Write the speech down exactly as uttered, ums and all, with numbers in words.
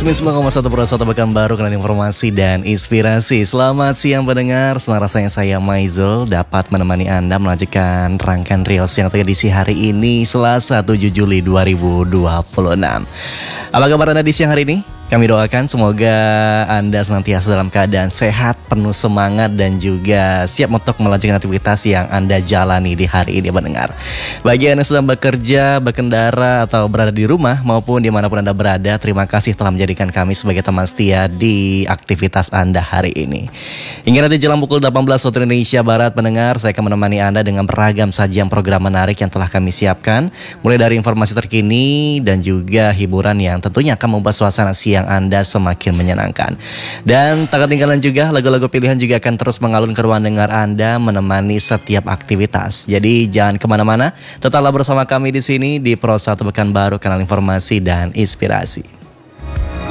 sembilan puluh sembilan koma satu Pro satu Pekan Baru, kenal informasi dan inspirasi. Selamat siang pendengar, senang rasanya saya Maizul dapat menemani Anda melanjutkan rangkaian Rios yang teredici hari ini Selasa tujuh Juli dua ribu dua puluh enam. Apa kabar Anda di siang hari ini? Kami doakan semoga Anda senantiasa dalam keadaan sehat, penuh semangat, dan juga siap untuk melanjutkan aktivitas yang Anda jalani di hari ini pendengar. Bagi Anda yang sedang bekerja, berkendara, atau berada di rumah maupun dimanapun Anda berada, terima kasih telah menjadikan kami sebagai teman setia di aktivitas Anda hari ini. Hingga nanti jelang pukul delapan belas waktu Indonesia Barat pendengar, saya akan menemani Anda dengan beragam sajian program menarik yang telah kami siapkan, mulai dari informasi terkini dan juga hiburan yang tentunya akan membuat suasana siang Anda semakin menyenangkan. Dan tak ketinggalan juga lagu-lagu pilihan juga akan terus mengalun ke ruang dengar Anda, menemani setiap aktivitas. Jadi jangan kemana-mana, tetaplah bersama kami di sini di Pro satu Pekan Baru, kanal informasi dan inspirasi.